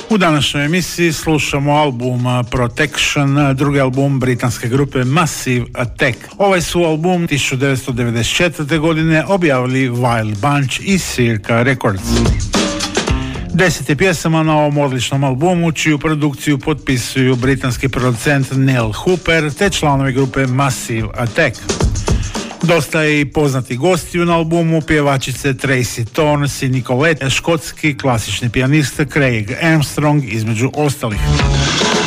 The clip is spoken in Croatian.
U današnjoj emisiji slušamo album Protection, drugi album britanske grupe Massive Attack. Ovaj su album 1994. godine objavili Wild Bunch i Circa Records. 10 je pjesama na ovom odličnom albumu, čiju produkciju potpisuju britanski producent Neil Hooper te članovi grupe Massive Attack. Dosta je i poznati gostiju na albumu, pjevačice Tracy Torns i Nicolette, škotski klasični pijanist Craig Armstrong između ostalih.